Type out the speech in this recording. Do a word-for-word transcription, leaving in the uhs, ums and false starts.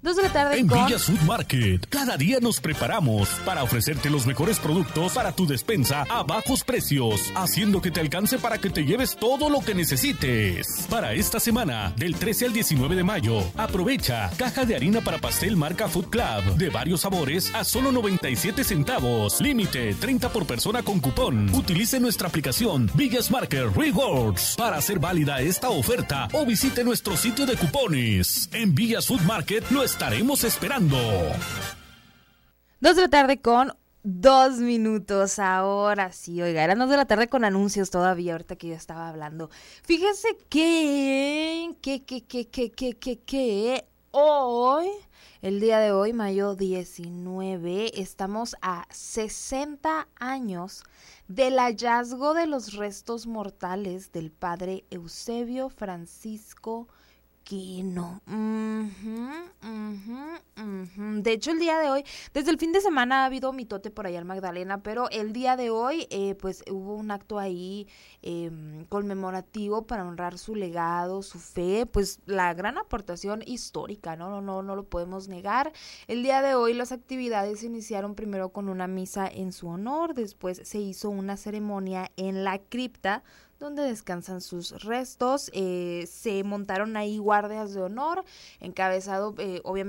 Dos de la tarde En con... Villa Food Market, cada día nos preparamos para ofrecerte los mejores productos para tu despensa a bajos precios, haciendo que te alcance para que te lleves todo lo que necesites. Para esta semana, del trece al diecinueve de mayo, aprovecha caja de harina para pastel marca Food Club, de varios sabores a solo noventa y siete centavos. Límite treinta por persona con cupón. Utilice nuestra aplicación Villas Market Rewards para hacer válida esta oferta o visite nuestro sitio de cupones. En Villas Food Market lo estaremos esperando. Dos de la tarde con dos minutos. Ahora sí, oiga, eran dos de la tarde con anuncios todavía, ahorita que yo estaba hablando. Fíjese que, que, que, que, que, que, que, que hoy, el día de hoy, mayo diecinueve, estamos a sesenta años del hallazgo de los restos mortales del padre Eusebio Francisco Quino. Uh-huh, uh-huh, uh-huh. De hecho, el día de hoy, desde el fin de semana ha habido mitote por allá en Magdalena, pero el día de hoy, eh, pues hubo un acto ahí eh, conmemorativo para honrar su legado, su fe, pues la gran aportación histórica, ¿no? No, no, no lo podemos negar. El día de hoy las actividades se iniciaron primero con una misa en su honor, después se hizo una ceremonia en la cripta donde descansan sus restos. Eh, se montaron ahí guardias de honor, encabezado eh, obviamente